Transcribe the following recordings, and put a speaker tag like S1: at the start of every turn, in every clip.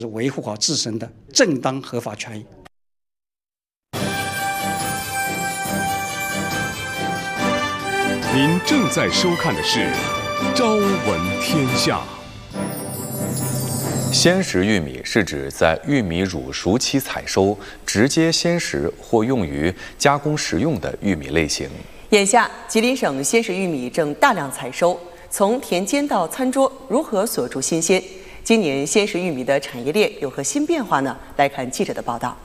S1: 维护好自身的正当合法权益。
S2: 您正在收看的是《朝闻天下》。
S3: 鲜食玉米是指在玉米乳熟期采收，直接鲜食或用于加工食用的玉米类型。
S4: 眼下，吉林省鲜食玉米正大量采收，从田间到餐桌，如何锁住新鲜？今年鲜食玉米的产业链有何新变化呢？来看记者的报道。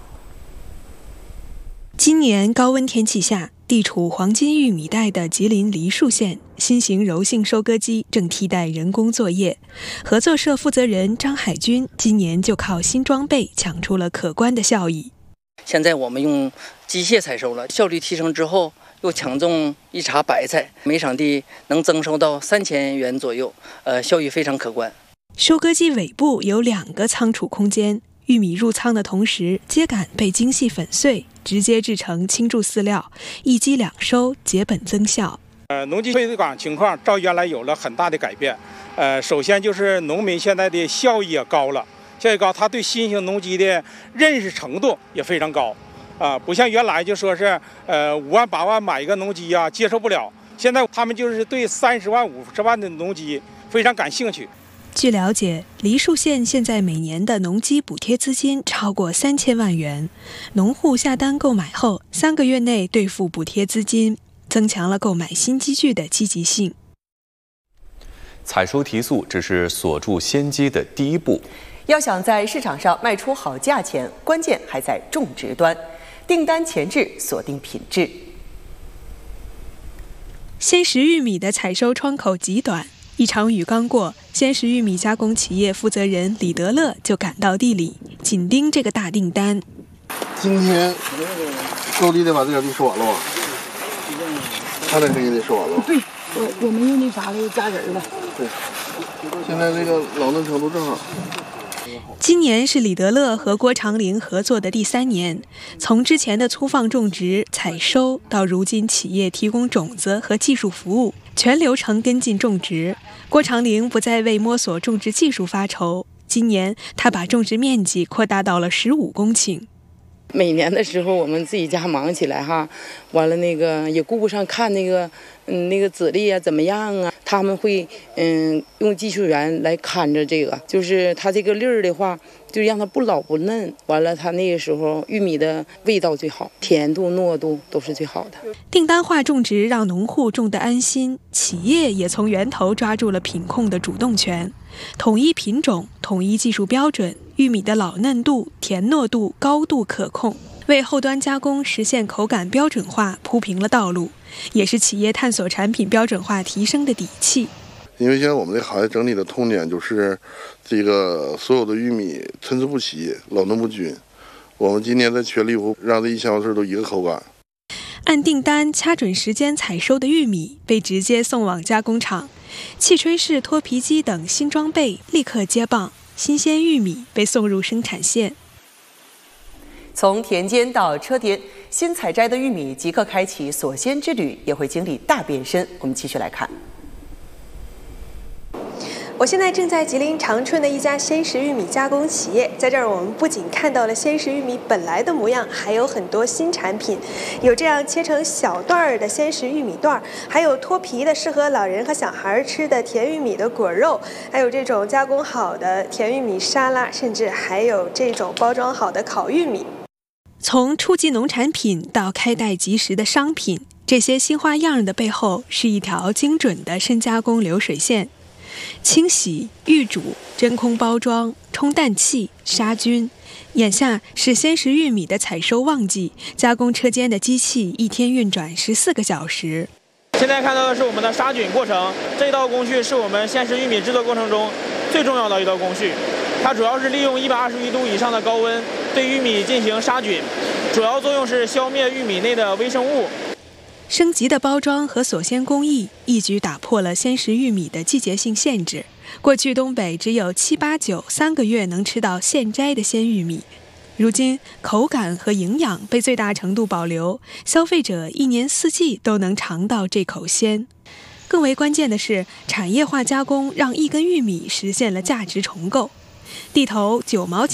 S5: 今年高温天气下，地处黄金玉米带的吉林梨树县，新型柔性收割机正替代人工作业。合作社负责人张海军今年就靠新装备抢出了可观的效益。
S6: 现在我们用机械采收了，效率提升之后，又抢种一茬白菜，每场地能增收到3000元左右，效益非常可观。
S5: 收割机尾部有2个仓储空间，玉米入仓的同时，秸秆被精细粉碎，直接制成青贮饲料，一机两收，节本增效。
S7: 农机推广情况照原来有了很大的改变。首先就是农民现在的效益也高了，效益高，他对新型农机的认识程度也非常高。不像原来就说是5万8万买一个农机啊，接受不了。现在他们就是对30万50万的农机非常感兴趣。
S5: 据了解，梨树县现在每年的农机补贴资金超过3000万元，农户下单购买后3个月内兑付补贴资金，增强了购买新机具的积极性。
S3: 采收提速只是锁住先机的第一步，
S4: 要想在市场上卖出好价钱，关键还在种植端，订单前置，锁定品质。
S5: 鲜食玉米的采收窗口极短。一场雨刚过，鲜食玉米加工企业负责人李德乐就赶到地里，紧盯这个大订单。
S8: 今天够力的把这点地收完了吧？他这也得收完了。
S9: 对，我们用那啥了，加人了。
S8: 对，现在这个老嫩程度正好。
S5: 今年是李德乐和郭长龄合作的第3年，从之前的粗放种植、采收，到如今企业提供种子和技术服务，全流程跟进种植。郭长龄不再为摸索种植技术发愁，今年他把种植面积扩大到了15公頃。
S9: 每年的时候，我们自己家忙起来哈，完了那个也顾不上看那个籽粒啊怎么样啊，他们会用技术员来看着这个，就是它这个粒儿的话，就让它不老不嫩，完了它那个时候玉米的味道最好，甜度糯度都是最好的。
S5: 订单化种植让农户种得安心，企业也从源头抓住了品控的主动权，统一品种，统一技术标准，玉米的老嫩度、甜糯度高度可控，为后端加工实现口感标准化铺平了道路，也是企业探索产品标准化提升的底气。
S8: 因为现在我们这行业整体的痛点就是这个所有的玉米参差不齐，老嫩不均。我们今年在全力以赴让这1箱子都一个口感。
S5: 按订单掐准时间采收的玉米被直接送往加工厂，气吹式脱皮机等新装备立刻接棒，新鲜玉米被送入生产线。
S4: 从田间到车间，新采摘的玉米即刻开启锁鲜之旅，也会经历大变身。我们继续来看。
S10: 我现在正在吉林长春的一家鲜食玉米加工企业，在这儿我们不仅看到了鲜食玉米本来的模样，还有很多新产品，有这样切成小段儿的鲜食玉米段，还有脱皮的适合老人和小孩吃的甜玉米的果肉，还有这种加工好的甜玉米沙拉，甚至还有这种包装好的烤玉米。
S5: 从初级农产品到开袋即食的商品，这些新花样的背后是一条精准的深加工流水线。清洗、预煮、真空包装、冲氮气、杀菌。眼下是鲜食玉米的采收旺季，加工车间的机器一天运转14个小时。
S11: 现在看到的是我们的杀菌过程，这道工序是我们鲜食玉米制作过程中最重要的一道工序。它主要是利用121度以上的高温对玉米进行杀菌，主要作用是消灭玉米内的微生物。
S5: 升级的包装和锁鲜工艺一举打破了鲜食玉米的季节性限制。过去东北只有7、8、9 3个月能吃到现摘的鲜玉米，如今口感和营养被最大程度保留，消费者1年4季都能尝到这口鲜。更为关键的是，产业化加工让1根玉米实现了价值重构。地头9毛钱